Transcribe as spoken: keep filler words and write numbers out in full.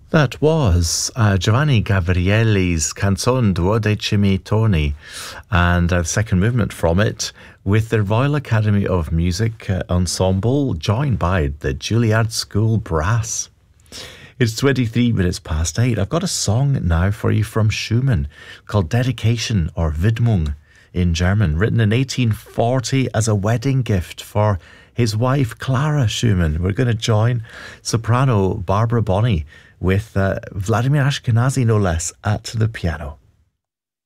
That was uh, Giovanni Gabrielli's Canzone Duodecimi Toni, and uh, the second movement from it with the Royal Academy of Music uh, Ensemble, joined by the Juilliard School Brass. It's twenty-three minutes past eight. I've got a song now for you from Schumann called Dedication, or Widmung in German, written in eighteen forty as a wedding gift for his wife Clara Schumann. We're going to join soprano Barbara Bonney with uh, Vladimir Ashkenazy, no less, at the piano.